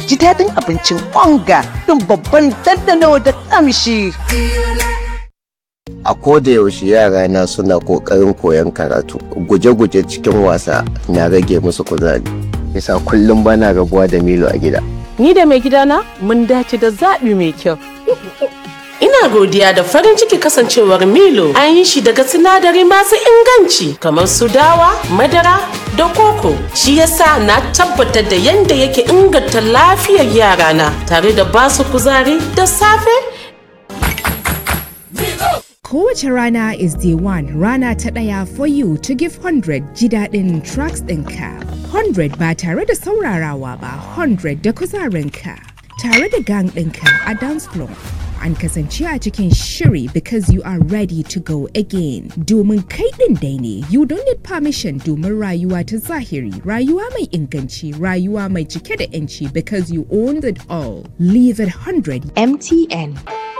ji daɗin abincin onga don babban ɗanɗano da ƙamshi. A koda yaushe yara na suna kokarin koyon karatu. Guje-guje cikin wasa na rage musu kuzari. Yasa kullum bana rabuwa da Milo a gida. Ni da mai gidana mun dace da zaɓi mai kyau. Ina godiya da farin ciki kasancewar Milo an yi shi daga sinadari masu inganci kamar su dawa, madara da koko. Shi yasa na tabbatar da yadda yake inganta lafiyar yarana tare da basu kuzari da safe. Kowace rana is day one, rana ta ɗaya for you to give 100 ji daɗin tracks ɗinka. 100 ba tare da saurarawa ba, 100 da kuzarinka. Tare da gang ɗinka a dance floor. An kasance a cikin shiri because you are ready to go again. Domin kai ɗin dai ne, you don't need permission domin rayuwa ta zahiri, rayuwa mai inganci, rayuwa mai cike da 'yanci because you owned it all. Leave it 100. MTN.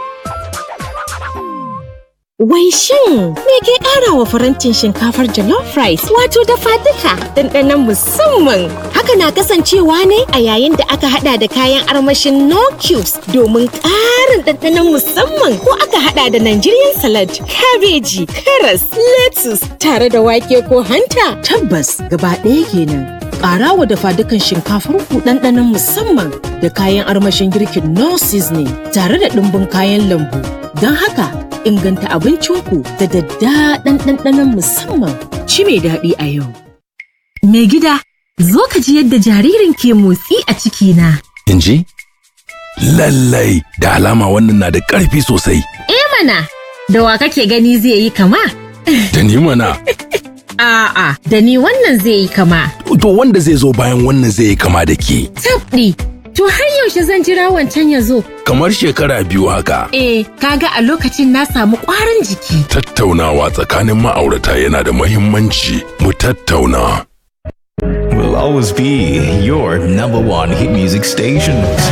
Wai shin me ke ƙara wa farantin shinkafar jollof rice wato dafaduka ɗanɗanon musamman? Haka na kasancewa ne a yayin da aka hada da kayan armashin no cubes domin ƙarin ɗanɗanon musamman, ko aka hada da Nigerian salad, kabeji, karas, lettuce tare da wake ko hanta. Tabbas gaba ɗaya kenan. Ƙara wa dafadukan shinkafar ku ɗanɗanon musamman da kayan armashin girkin no seasoning tare da ɗumbin kayan lambu. Don haka inganta abincinku da daddaɗan ɗanɗanon musamman. Ci mai daɗi a yau. Mai gida, zo ka ji yadda jaririn ke motsi a cikina. In ji? Lallai, da alama wannan na da ƙarfi sosai. Mana, da wa kake gani zai yi kama? Da ni mana. A'a, da ni wannan zai yi kama. To wanda zai zo bayan wannan zai yi kama da ke. Tabɗi, to har yaushe zan jira wancan ya zo? Kamar shekara 2 haka. Kaga a lokacin na samu ƙwarin jiki. Tattaunawa tsakanin ma'aurata yana da muhimmanci. Mu tattauna. Will always be your #1 hit music station.